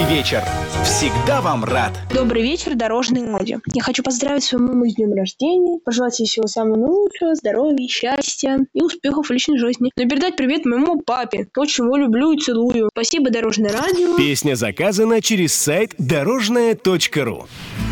вечер. Всегда вам рад. Добрый вечер, Дорожное радио. Я хочу поздравить свою маму с днем рождения, пожелать ей всего самого лучшего, здоровья, счастья и успехов в личной жизни. Но передать привет моему папе. Очень его люблю и целую. Спасибо, Дорожное радио. Песня заказана через сайт дорожное.ру.